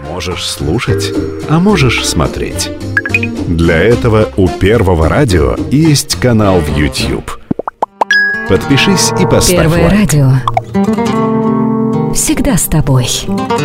Можешь слушать, а можешь смотреть. Для этого у Первого радио есть канал в YouTube. Подпишись и поставь Первое лайк. радио. Всегда с тобой.